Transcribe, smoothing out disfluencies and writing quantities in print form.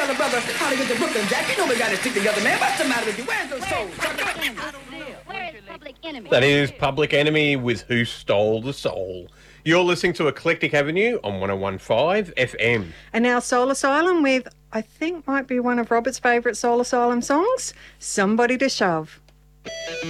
brother, how to get to Brooklyn, Jack? You know we gotta stick together, man. What's the matter with you? Where's those souls? Where is Public Enemy? That is Public Enemy with Who Stole the Soul. You're listening to Eclectic Avenue on 101.5 FM. And now Soul Asylum with, I think might be one of Robert's favourite Soul Asylum songs, Somebody to Shove.